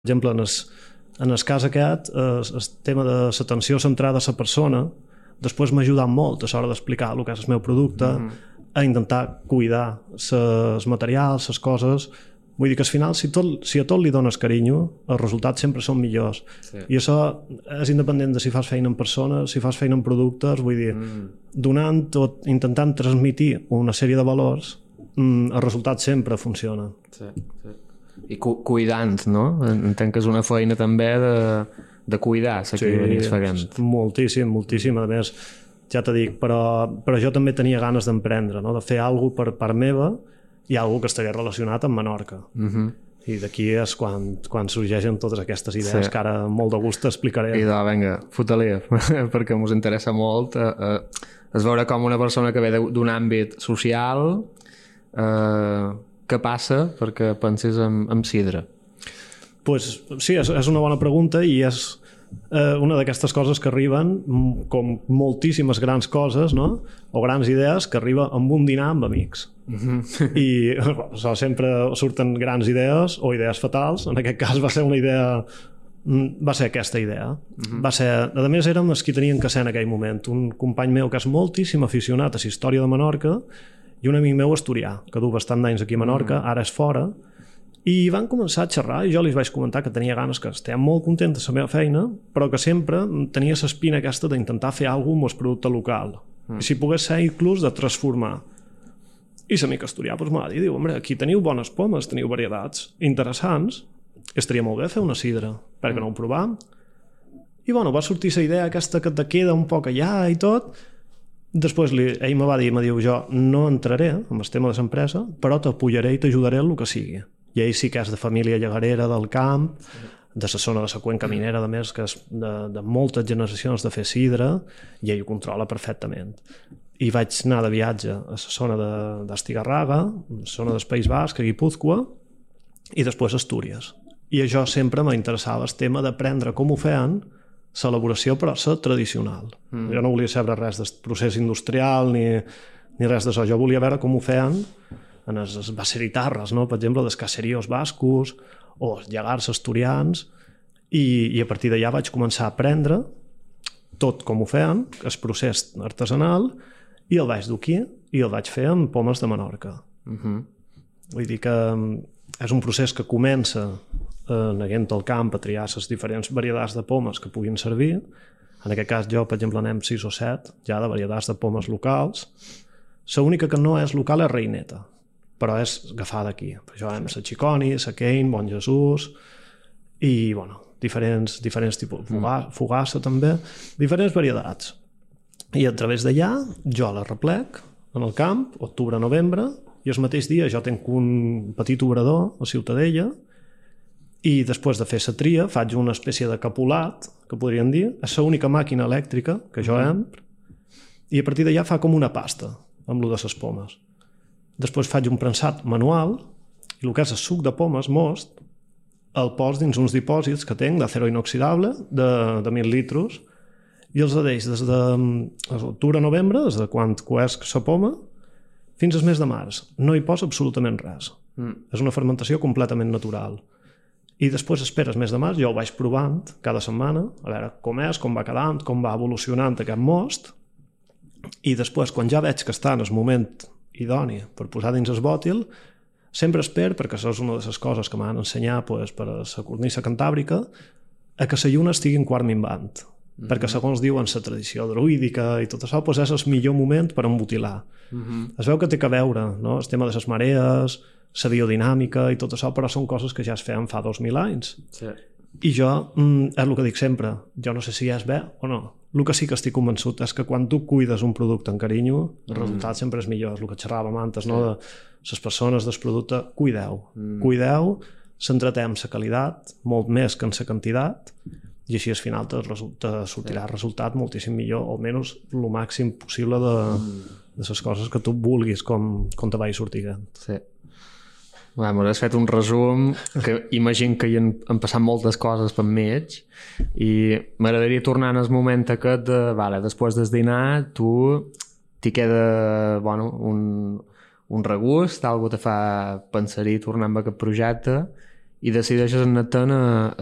exemple, en el cas aquest, el tema de l'atenció centrada a la persona després m'ha ajudat molt a l'hora d'explicar el que és el meu producte, a intentar cuidar els materials, les coses. Vull dir que al final, si a tot li dones carinyo, els resultats sempre són millors. Sí. I això és independent de si fas feina en persones, si fas feina en productes, vull dir, donant o intentant transmitir una sèrie de valors, els resultats sempre funcionen. Sí. I cuidant, no? Entenc que és una feina també de cuidar la que venies fent. Moltíssim. A més, ja t'ho dic, però jo també tenia ganes d'emprendre, no? De fer alguna cosa per part meva i alguna que estigués relacionat amb Menorca. I d'aquí és quan sorgeixen totes aquestes idees que ara amb molt de gust t'explicaré. I vinga, fota-li, perquè ens interessa molt és veure com una persona que ve d'un àmbit social què passa perquè pensis en sidra. Pues sí, és una bona pregunta i és una d'aquestes coses que arriben com moltíssimes grans coses, no? O grans idees que arriba amb un dinar amb amics. I sempre surten grans idees o idees fatals. En aquest cas va ser aquesta idea. A més érem els qui tenien que ser en aquell moment. Un company meu que és moltíssim aficionat a la història de Menorca i un amic meu asturià, que du bastant d'anys aquí a Menorca, ara és fora, i van començar a xerrar i jo li vaig comentar que tenia ganes, que estia molt content de la meva feina, però que sempre tenia l'espina aquesta d'intentar fer alguna cosa amb el producte local. I si pogués ser inclús de transformar. I l'amic asturià m'ha dit, home, aquí teniu bones pomes, teniu varietats interessants, estaria molt bé fer una sidra, perquè no ho provam? I va sortir la idea aquesta que te queda un poc allà i tot. Després ell me va dir, jo no entraré en el tema de l'empresa, però t'apoyaré i t'ajudaré en el que sigui. I ell sí que és de família llegarera, del camp, de la zona de la Cuenca Minera, a més, que és de moltes generacions de fer sidra, i ell ho controla perfectament. I vaig anar de viatge a la zona d'Astigarraga, a la zona del País Basc, a Guipúzcoa, i després a Astúries. I això sempre m'interessava el tema d'aprendre com ho feien, l'elaboració, però la tradicional. Jo no volia saber res del procés industrial ni res d'això. Jo volia veure com ho feien en els baseritarres, no? Per exemple, dels caseríos bascos o els llegars asturians, i a partir d'allà vaig començar a aprendre tot com ho feien, el procés artesanal, i el vaig dur aquí i el vaig fer amb pomes de Menorca. Vull dir que és un procés que comença anant al camp a triar les diferents varietats de pomes que puguin servir. En aquest cas jo, per exemple, anem 6 o 7 ja de varietats de pomes locals. L'única que no és local és Reineta, però és agafada aquí. Per això anem la Chiconi, la Kein, Bon Jesús i diferents tipus, Fogassa també, diferents varietats. I a través d'allà jo la replec en el camp, octubre-novembre, i el mateix dia jo tenc un petit obrador a Ciutadella i després de fer la tria faig una espècie de capulat, que podríem dir, és l'única màquina elèctrica que jo empro, i a partir d'allà fa com una pasta amb lo de les pomes. Després faig un prensat manual i el que és el suc de pomes most el pos dins uns dipòsits que tenc d'acero inoxidable de 1.000 litres i els adeix des de l'octubre-novembre, des de quan coesc la poma, fins al mes de març. No hi posa absolutament res. És una fermentació completament natural. I després esperes mes de març, jo ho vaig provant cada setmana, a veure com és, com va quedant, com va evolucionant aquest most, i després, quan ja veig que està en el moment idoni per posar dins el bòtil, sempre espero, perquè això és una de les coses que m'han ensenyat per la cornisa cantàbrica, a que la lluna estigui en quart minvant, perquè segons diuen la tradició druídica i tot això, és el millor moment per embutilar. Es veu que té que veure, no? El tema de les marees, la biodinàmica i tot això, però són coses que ja es feien fa 2.000 anys. I jo, és el que dic sempre, jo no sé si és bé o no. El que sí que estic convençut és que quan tu cuides un producte amb carinyo, el resultat sempre és millor. És el que xerràvem antes, no? De les persones del producte, cuideu, centratem la qualitat molt més que en la quantitat, i així al final te sortirà el resultat moltíssim millor, o almenys el màxim possible de les coses que tu vulguis com te vagi sortint. Sí. M'has fet un resum que imagino que hi han passat moltes coses per mig i m'agradaria tornar en el moment aquest de, després del dinar t'hi queda un regust, algú te fa pensar-hi tornar amb aquest projecte i decideixes anar-te'n a